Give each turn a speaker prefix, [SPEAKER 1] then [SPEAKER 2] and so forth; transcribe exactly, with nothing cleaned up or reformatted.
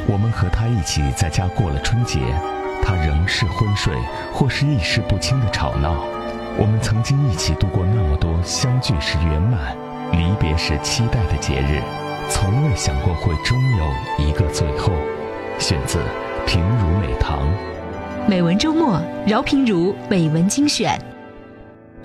[SPEAKER 1] 我们和他一起在家过了春节，他仍是昏睡或是意识不清的吵闹。我们曾经一起度过那么多相聚时圆满、离别时期待的节日，从未想过会终有一个最后。选自平如美堂。
[SPEAKER 2] 美文周末，饶平如美文精选。